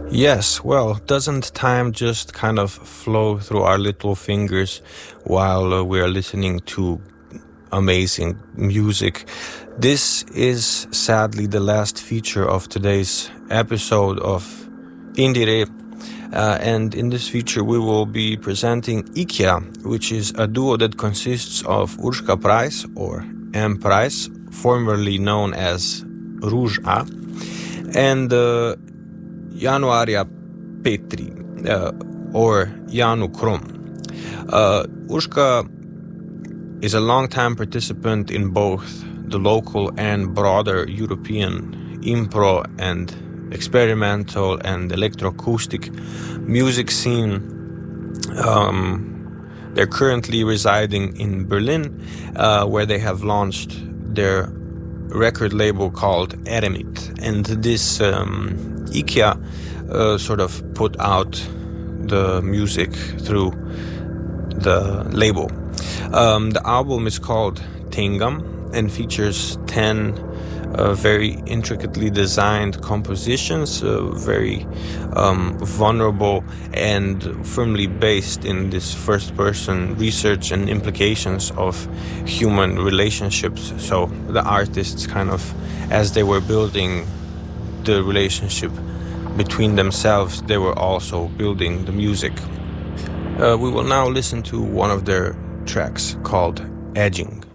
Yes, well, doesn't time just kind of flow through our little fingers while we are listening to amazing music? This is sadly the last feature of today's episode of Indire. And in this feature we will be presenting IKEA, which is a duo that consists of Urška Price or M. Price, formerly known as Rouge A, and Januaria Petri, or Janu Krom. Urška is a long-time participant in both the local and broader European impro and experimental and electroacoustic music scene. They're currently residing in Berlin, where they have launched their record label called Eremit, and this IKEA sort of put out the music through the label. The album is called Tengam and features 10 very intricately designed compositions, very vulnerable and firmly based in this first-person research and implications of human relationships. So the artists kind of, as they were building the relationship between themselves, they were also building the music. We will now listen to one of their tracks called Edging.